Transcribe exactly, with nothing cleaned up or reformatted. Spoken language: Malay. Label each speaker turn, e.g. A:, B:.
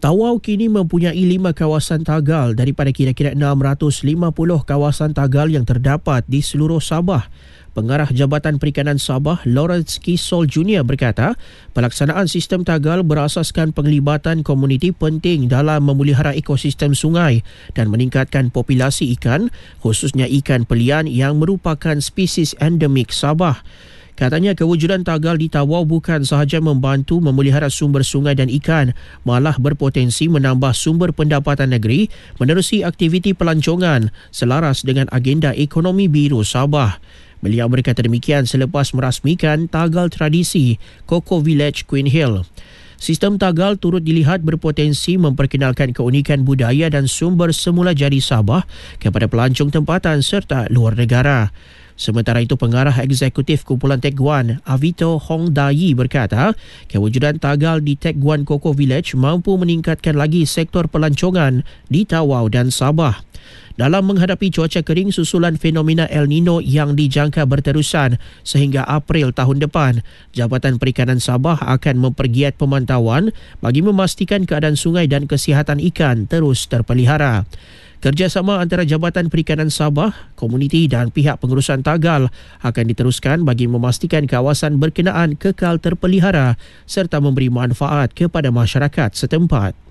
A: Tawau kini mempunyai lima kawasan tagal daripada kira-kira enam ratus lima puluh kawasan tagal yang terdapat di seluruh Sabah. Pengarah Jabatan Perikanan Sabah, Lawrence Kisol Junior berkata, pelaksanaan sistem tagal berasaskan penglibatan komuniti penting dalam memelihara ekosistem sungai dan meningkatkan populasi ikan, khususnya ikan pelian yang merupakan spesies endemik Sabah. Katanya kewujudan tagal di Tawau bukan sahaja membantu memelihara sumber sungai dan ikan, malah berpotensi menambah sumber pendapatan negeri menerusi aktiviti pelancongan selaras dengan agenda ekonomi biru Sabah. Beliau berkata demikian selepas merasmikan tagal tradisi Coco Village Queen Hill. Sistem tagal turut dilihat berpotensi memperkenalkan keunikan budaya dan sumber semula jadi Sabah kepada pelancong tempatan serta luar negara. Sementara itu, pengarah eksekutif kumpulan Teck Guan, Avito Hong Dayi berkata, kewujudan tagal di Teck Guan Coco Village mampu meningkatkan lagi sektor pelancongan di Tawau dan Sabah. Dalam menghadapi cuaca kering susulan fenomena El Nino yang dijangka berterusan sehingga April tahun depan, Jabatan Perikanan Sabah akan mempergiat pemantauan bagi memastikan keadaan sungai dan kesihatan ikan terus terpelihara. Kerjasama antara Jabatan Perikanan Sabah, komuniti dan pihak pengurusan tagal akan diteruskan bagi memastikan kawasan berkenaan kekal terpelihara serta memberi manfaat kepada masyarakat setempat.